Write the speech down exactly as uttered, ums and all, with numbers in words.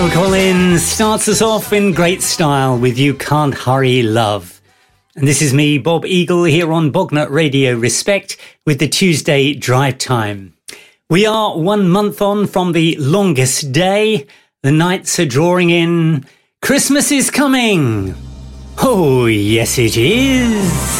Collins starts us off in great style with You Can't Hurry Love. And this is me, Bob Eagle, here on Bognut Radio Respect with the Tuesday Drive Time. We are one month on from the longest day. The nights are drawing in. Christmas is coming. Oh, yes it is.